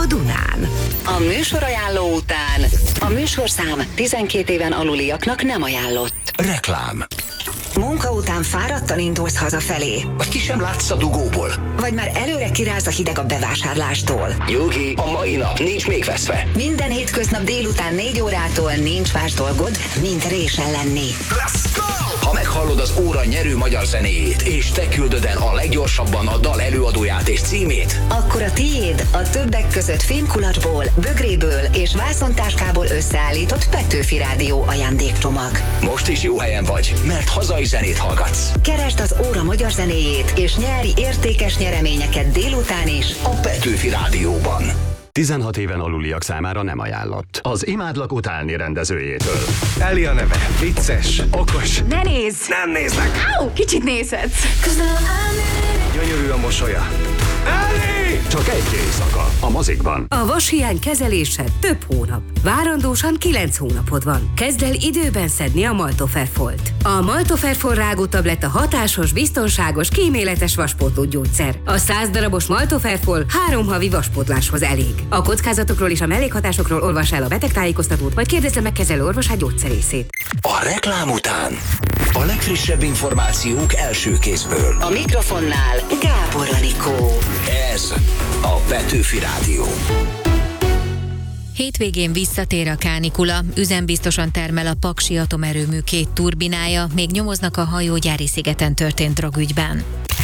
a Dunán. A műsorajánló után a műsorszám 12 éven aluliaknak nem ajánlott. Reklám. Munka után fáradtan indulsz hazafelé. Vagy ki sem látsz a dugóból. Vagy már előre kiráz a hideg a bevásárlástól. Nyugi, a mai nap nincs még veszve. Minden hétköznap délután 4 órától nincs más dolgod, mint résen lenni. Let's go! Ha meghallod az óra nyerő magyar zenéjét, és te küldöd el a leggyorsabban a dal előadóját és címét, akkor a tiéd a többek között fémkulacsból, bögréből és vászontáskából összeállított Petőfi Rádió ajándékcsomag. most is jó helyen vagy, mert hazai zenét hallgatsz. Keresd az óra magyar zenéjét, és nyári értékes nyereményeket délután is A Petőfi Rádióban. 16 éven aluliak számára nem ajánlott. Az Imádlak utálni rendezőjétől. Eli a neve. Vicces, okos. Ne nézz! Nem nézlek! Au, kicsit nézhetsz. Gyönyörű a mosolya. Eli! Csak egy éjszaka a mozikban. A vashiány kezelése több hónap. Várandósan 9 hónapod van. Kezd el időben szedni a Maltoferfolt. A Maltoferfol rágótabletta hatásos, biztonságos, kíméletes vaspótló gyógyszer. A 100 darabos Maltoferfol 3 havi vaspótláshoz elég. A kockázatokról és a mellékhatásokról olvas el a betegtájékoztatót, vagy kérdezze meg kezelő orvosát gyógyszerészét. A reklám után a legfrissebb információk első kézből. A mikrofonnál Gábor Anikó. Ez a Petőfi Rádió. Hétvégén visszatér a kánikula, üzembiztosan termel a Paksi atomerőmű 2 turbinája, még nyomoznak a hajógyári szigeten történt drogügyben.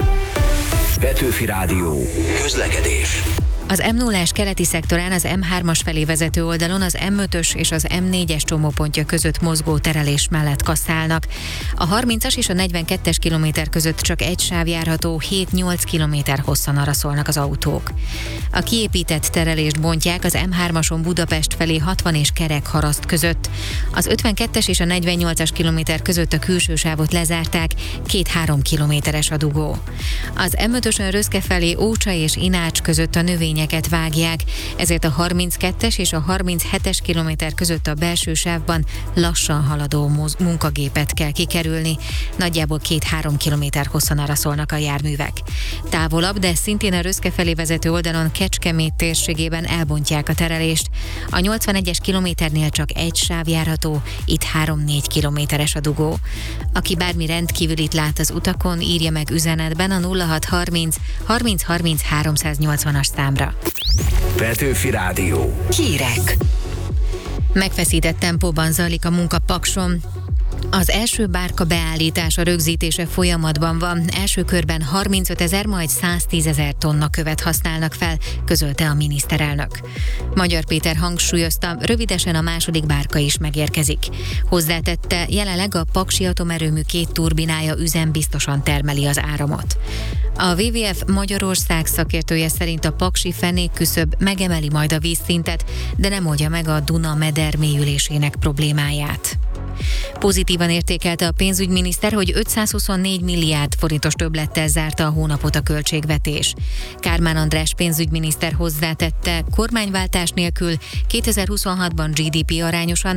Petőfi Rádió. Közlekedés. Az M0-ás keleti szektorán az M3-as felé vezető oldalon az M5-ös és az M4-es csomópontja között mozgó terelés mellett kasszálnak. A 30-as és a 42-es kilométer között csak egy sáv járható, 7-8 kilométer hosszan araszolnak az autók. A kiépített terelést bontják az M3-ason Budapest felé 60 és Kerekharaszt között. Az 52-es és a 48-as kilométer között a külső sávot lezárták, 2-3 kilométeres a dugó. Az M5-ösön Röszke felé Ócsa és Inács között a növényeket vágják, ezért a 32-es és a 37-es kilométer között a belső sávban lassan haladó munkagépet kell kikerülni, nagyjából 2-3 kilométer hosszan araszolnak a járművek. Távolabb, de szintén a Röszke felé vezető oldalon Kecskemét térségében elbontják a terelést. A 81-es kilométernél csak egy sáv járható, itt 3-4 kilométeres a dugó. Aki bármi rendkívülit lát az utakon, írja meg üzenetben a 0630 30 30 380-as számra. Petőfi Rádió. Hírek. Megfeszített tempóban zajlik a munka Pakson. Az első bárka beállítása, rögzítése folyamatban van. Első körben 35 000, majd 110 000 tonna követ használnak fel, közölte a miniszterelnök. Magyar Péter hangsúlyozta, rövidesen a második bárka is megérkezik. Hozzátette, jelenleg a Paksi atomerőmű 2 turbinája üzembiztosan termeli az áramot. A WWF Magyarország szakértője szerint a paksi fenékküszöb megemeli majd a vízszintet, de nem oldja meg a Duna-meder mélyülésének problémáját. Pozitívan értékelte a pénzügyminiszter, hogy 524 milliárd forintos többlettel zárta a hónapot a költségvetés. Kármán András pénzügyminiszter hozzátette, kormányváltás nélkül 2026-ban GDP arányosan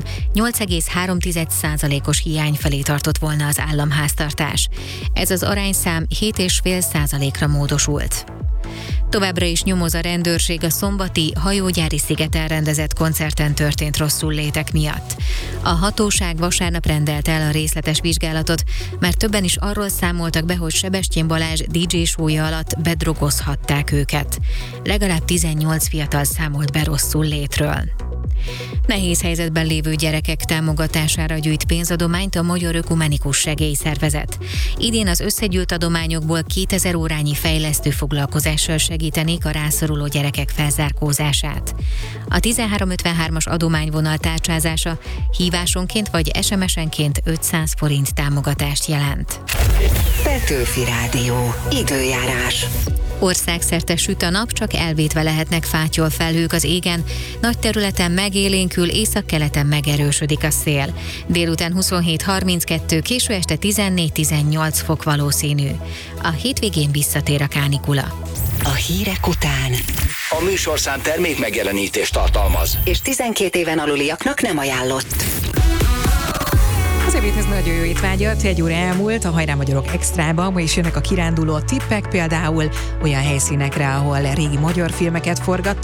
8,3%-os hiány felé tartott volna az államháztartás. Ez az arányszám 7,5%-ra módosult. Továbbra is nyomoz a rendőrség a szombati hajógyári szigeten rendezett koncerten történt rosszullétek miatt. A hatóság vasárnap rendelt el a részletes vizsgálatot, mert többen is arról számoltak be, hogy Sebestyén Balázs DJ show-ja alatt bedrogozhatták őket. Legalább 18 fiatal számolt be rosszullétről. Nehéz helyzetben lévő gyerekek támogatására gyűjt pénzadományt a Magyar Ökumenikus Segélyszervezet. Idén az összegyűjt adományokból 2000 órányi fejlesztő foglalkozással segítenék a rászoruló gyerekek felzárkózását. A 1353-as adományvonal tárcsázása hívásonként vagy SMS-enként 500 forint támogatást jelent. Petőfi Rádió. Időjárás. Országszerte süt a nap, csak elvétve lehetnek fátyolfelhők az égen. Nagy területen megélénkül, északkeleten megerősödik a szél. Délután 27-32, késő este 14-18 fok valószínű. A hétvégén visszatér a kánikula. A hírek után. A műsorszám termék megjelenítést tartalmaz. És 12 éven aluliaknak nem ajánlott. Az ebédhez nagyon jó étvágyat, 1 óra elmúlt, a Hajrá Magyarok Extrában, ma is jönnek a kiránduló tippek, például olyan helyszínekre, ahol régi magyar filmeket forgattak,